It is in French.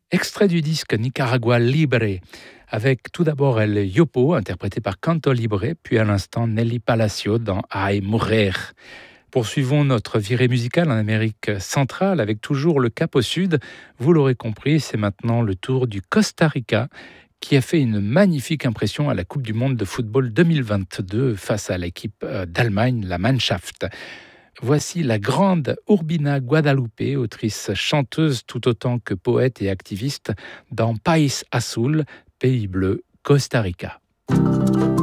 Extrait du disque Nicaragua Libre, avec tout d'abord El Yopo, interprété par Canto Libre, puis à l'instant Nelly Palacio dans Ay Mujer. Poursuivons notre virée musicale en Amérique centrale avec toujours le cap au sud. Vous l'aurez compris, c'est maintenant le tour du Costa Rica qui a fait une magnifique impression à la Coupe du monde de football 2022 face à l'équipe d'Allemagne, la Mannschaft. Voici la grande Urbina Guadalupe, autrice chanteuse tout autant que poète et activiste dans País Azul, Pays bleu, Costa Rica.